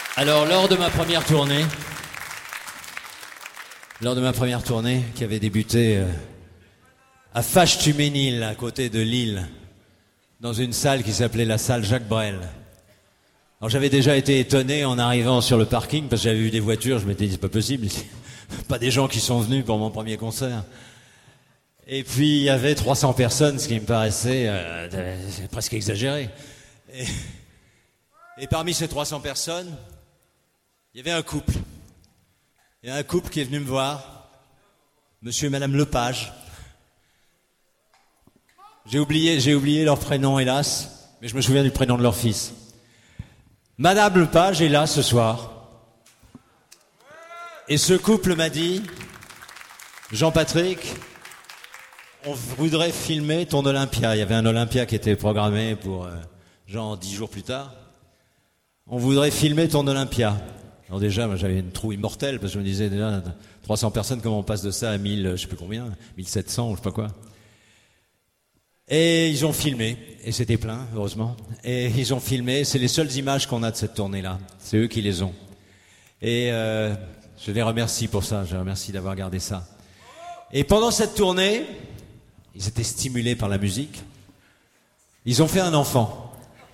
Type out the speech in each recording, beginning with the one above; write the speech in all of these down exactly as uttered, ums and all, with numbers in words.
Alors, lors de ma première tournée, lors de ma première tournée, qui avait débuté euh, à Fâche-Tuménil, à côté de Lille, dans une salle qui s'appelait la salle Jacques Brel. Alors j'avais déjà été étonné en arrivant sur le parking, parce que j'avais vu des voitures, je m'étais dit c'est pas possible, pas des gens qui sont venus pour mon premier concert. Et puis il y avait trois cents personnes, ce qui me paraissait euh, presque exagéré. Et, et parmi ces trois cents personnes, il y avait un couple. Il y a un couple qui est venu me voir, monsieur et madame Lepage. J'ai oublié, j'ai oublié leur prénom, hélas, mais je me souviens du prénom de leur fils. Madame Lepage est là ce soir. Et ce couple m'a dit, Jean-Patrick, on voudrait filmer ton Olympia. Il y avait un Olympia qui était programmé pour, euh, genre, dix jours plus tard. On voudrait filmer ton Olympia. Alors déjà, moi, j'avais une trouille mortelle, parce que je me disais, déjà, trois cents personnes, comment on passe de ça à mille, je sais plus combien, mille sept cents, ou je sais pas quoi. Et ils ont filmé, et c'était plein, heureusement. Et ils ont filmé, c'est les seules images qu'on a de cette tournée-là. C'est eux qui les ont. Et euh, je les remercie pour ça, je les remercie d'avoir gardé ça. Et pendant cette tournée, ils étaient stimulés par la musique. Ils ont fait un enfant.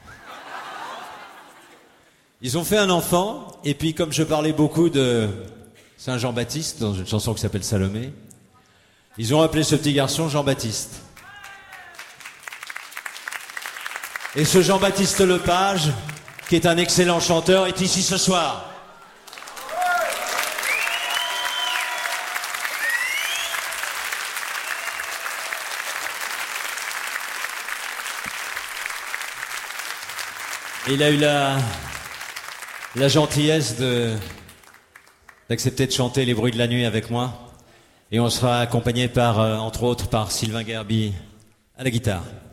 Ils ont fait un enfant, et puis comme je parlais beaucoup de Saint Jean-Baptiste, dans une chanson qui s'appelle Salomé, ils ont appelé ce petit garçon Jean-Baptiste. Et ce Jean-Baptiste Lepage, qui est un excellent chanteur, est ici ce soir. Et il a eu la, la gentillesse de, d'accepter de chanter Les bruits de la nuit avec moi. Et on sera accompagné par, euh, entre autres, par Sylvain Gerby à la guitare.